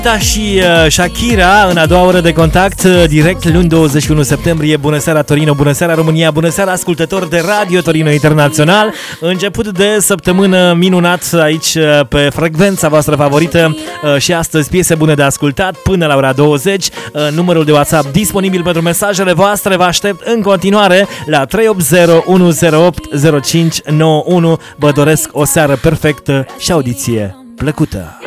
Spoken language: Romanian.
Și Shakira în a doua oră de contact, direct luni 21 septembrie. Bună seara Torino, bună seara România, bună seara ascultători de Radio Torino Internațional. Început de săptămână minunat aici pe frecvența voastră favorită și astăzi piese bune de ascultat până la ora 20. Numărul de WhatsApp disponibil pentru mesajele voastre. Vă aștept în continuare la 380 108 0591. Vă doresc o seară perfectă și audiție plăcută.